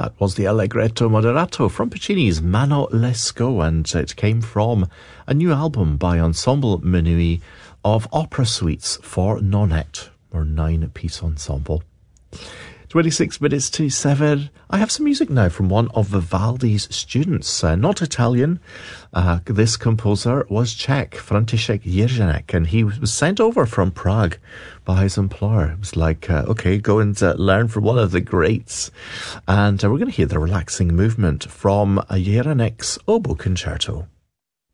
That was the Allegretto Moderato from Puccini's Mano Lescaut, and it came from a new album by Ensemble Menui of opera suites for nonette, or 9-piece ensemble. 26 minutes to 7. I have some music now from one of Vivaldi's students, not Italian. This composer was Czech, František Jiřinek, and he was sent over from Prague by his employer. It was like, okay, go and learn from one of the greats. And we're going to hear the relaxing movement from Jiřinek's Oboe Concerto.